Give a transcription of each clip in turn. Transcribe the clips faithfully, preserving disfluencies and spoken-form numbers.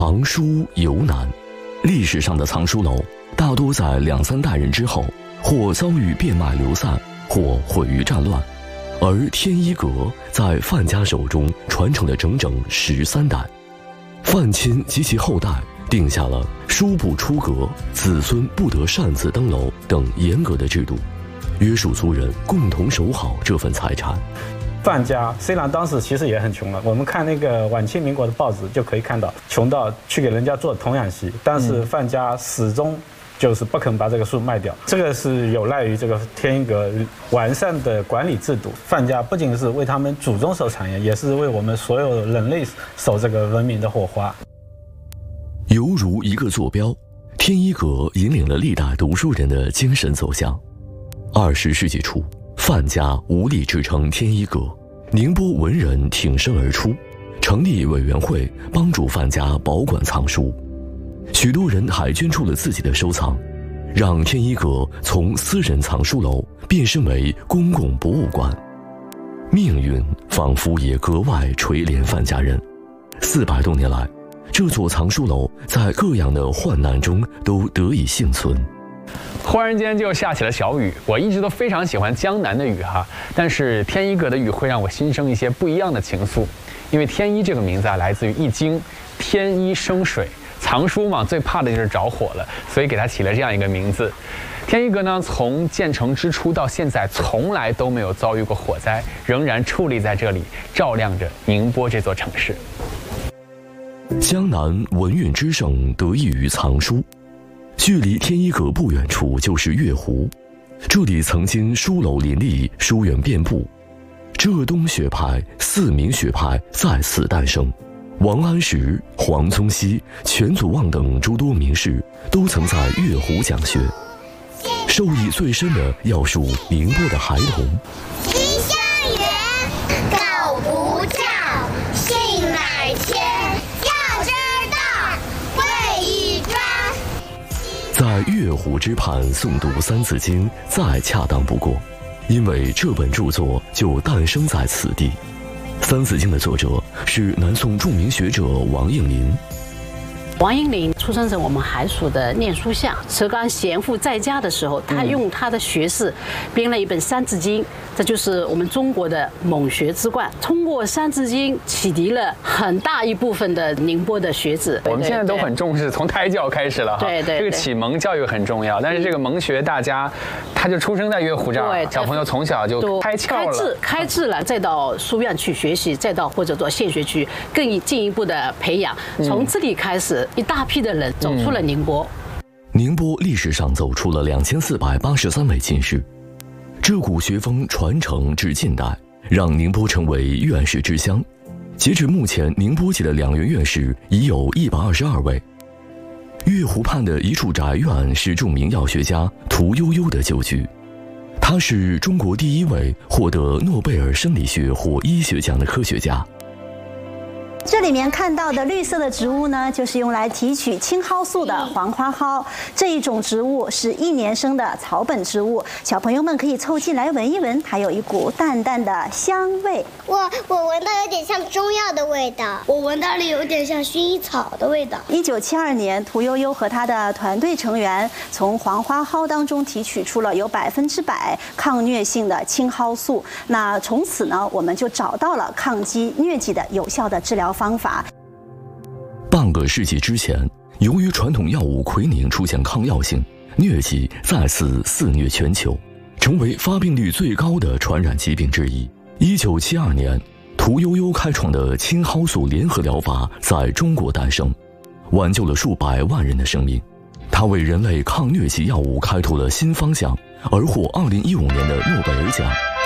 藏书尤难，历史上的藏书楼大多在两三代人之后，或遭遇变卖流散，或毁于战乱。而天一阁在范家手中传承了整整十三代，范亲及其后代定下了书不出阁、子孙不得擅自登楼等严格的制度，约束族人共同守好这份财产。 范家虽然当时其实也很穷了，我们看那个晚清民国的报纸就可以看到，穷到去给人家做童养媳，但是范家始终就是不肯把这个书卖掉。这个是有赖于这个天一阁完善的管理制度。范家不仅是为他们祖宗守产业，也是为我们所有人类守这个文明的火花。 犹如一个坐标，天一阁引领了历代读书人的精神走向。二十世纪初，范家无力支撑天一阁，宁波文人挺身而出，成立委员会帮助范家保管藏书。许多人还捐出了自己的收藏，让天一阁从私人藏书楼变身为公共博物馆。命运仿佛也格外垂怜范家人。四百多年来，这座藏书楼在各样的患难中都得以幸存。 忽然间就下起了小雨，我一直都非常喜欢江南的雨哈，但是天一阁的雨会让我心生一些不一样的情愫。因为天一这个名字啊，来自于易经，天一生水，藏书嘛，最怕的就是着火了，所以给它起了这样一个名字。天一阁呢，从建成之初到现在，从来都没有遭遇过火灾，仍然矗立在这里，照亮着宁波这座城市。 江南文运之盛得益于藏书。距离天一阁不远处就是月湖，这里曾经书楼林立，书院遍布。浙东学派、四明学派在此诞生，王安石、黄宗羲、全祖望等诸多名士都曾在月湖讲学。受益最深的要数宁波的孩童。 吉祥源，狗不叫，性乃迁，要知道，会易专。 在月湖之畔诵读《三字经》再恰当不过，因为这本著作就诞生在此地。《三字经》的作者是南宋著名学者王应麟。 王应麟出生在我们海蜀的念书巷。石刚贤父在家的时候，他用他的学识编了一本《三字经》，这就是我们中国的蒙学之冠。通过《三字经》启迪了很大一部分的宁波的学子。 我们现在都很重视，从胎教开始了哈。 对对， 这个启蒙教育很重要。但是这个蒙学，大家他就出生在月湖这儿，小朋友从小就开窍了， 开智开智了，再到书院去学习，再到或者到县学区更进一步的培养。从这里开始。一大批的人走出了宁波。 宁波历史上走出了两千四百八十三位进士，这股学风传承至近代，让宁波成为院士之乡。截至目前，宁波籍的两院院士已有一百二十二位。月湖畔的一处宅院是著名药学家屠呦呦的旧居，他是中国第一位获得诺贝尔生理学或医学奖的科学家。 这里面看到的绿色的植物呢，就是用来提取青蒿素的黄花蒿。这一种植物是一年生的草本植物，小朋友们可以凑近来闻一闻，还有一股淡淡的香味。 我我闻到有点像中药的味道，我闻到了有点像薰衣草的味道。 一九七二年，屠呦呦和她的团队成员从黄花蒿当中提取出了有百分之百抗疟性的青蒿素。那从此呢，我们就找到了抗击疟疾的有效的治疗方法。 半个世纪之前，由于传统药物奎宁出现抗药性，疟疾再次肆虐全球，成为发病率最高的传染疾病之一。一九七二年，屠呦呦开创的青蒿素联合疗法在中国诞生，挽救了数百万人的生命。它为人类抗疟疾药物开拓了新方向，而获二零一五年的诺贝尔奖。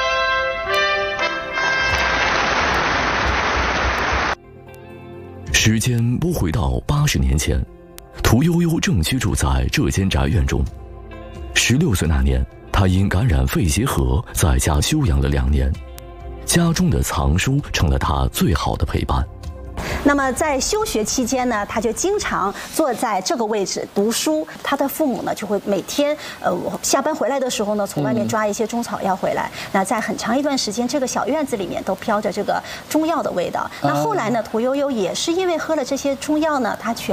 时间拨回到八十年前，屠呦呦正居住在这间宅院中。十六岁那年，她因感染肺结核，在家休养了两年。家中的藏书成了她最好的陪伴。 那么在休学期间呢，他就经常坐在这个位置读书。他的父母呢，就会每天呃下班回来的时候呢，从外面抓一些中草药回来。那在很长一段时间，这个小院子里面都飘着这个中药的味道。那后来呢，屠呦呦也是因为喝了这些中药呢，她痊